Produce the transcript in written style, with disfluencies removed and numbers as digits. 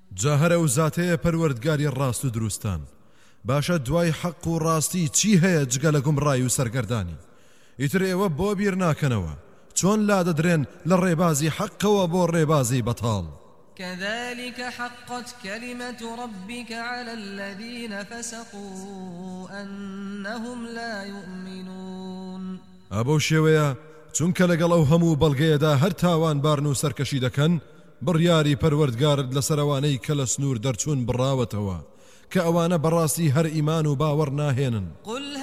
جا هەرە و زاتەیە پەروەردگاری ڕاست و دروستان باشە دوای حەق و ڕاستی چی هەیە جگە لە گومڕایی و سەرگەردانی ئیتر ئێوە بۆ بیر ناکەنەوە چۆن لادەدرێن لە ڕێبازی حەقەوە بۆ ڕێبازی بەتاڵ كذلك حقت كلمة ربك على الذين فسقوا أنهم لا يؤمنون ئەبەو شێوەیە چونکە لەگەڵ ئەو هەموو بەڵگەیەدا هەر تاوان بارن و سەرکەشی دەکەن بڕیاری پەروەردگارت لە سەروانەی کە لە سنوور دەرچوون بڕاوەتەوە کە ئەوانە بەڕاستی هەر ئیمان و باوەڕ ناهێنن